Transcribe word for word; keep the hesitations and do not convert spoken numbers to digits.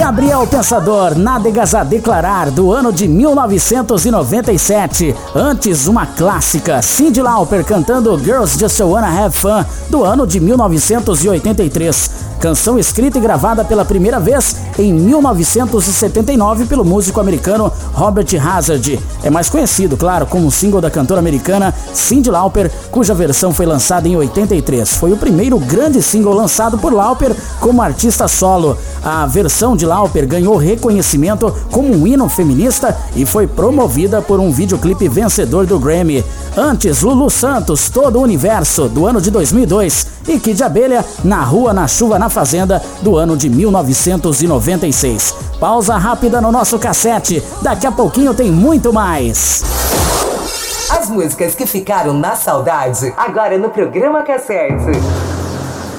Gabriel Pensador, Nádegas a Declarar, do ano de mil novecentos e noventa e sete. Antes, uma clássica, Cyndi Lauper cantando Girls Just Wanna Have Fun, do ano de mil novecentos e oitenta e três. Canção escrita e gravada pela primeira vez em mil novecentos e setenta e nove pelo músico americano Robert Hazard. É mais conhecido, claro, como um single da cantora americana Cyndi Lauper, cuja versão foi lançada em oitenta e três. Foi o primeiro grande single lançado por Lauper como artista solo. A versão de Lauper ganhou reconhecimento como um hino feminista e foi promovida por um videoclipe vencedor do Grammy. Antes, Lulu Santos, Todo o Universo, do ano de dois mil e dois, e Kid Abelha, Na Rua, Na Chuva, Na Fazenda, do ano de mil novecentos e noventa e seis. Pausa rápida no nosso cassete, daqui a pouquinho tem muito mais. As músicas que ficaram na saudade, agora no programa Cassete.